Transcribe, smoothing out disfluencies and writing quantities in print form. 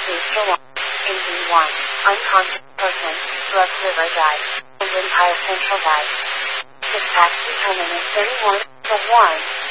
Booster 1. In B1, unconscious person, left liver died, and entire central died. Dispatch determinant 31, the 1.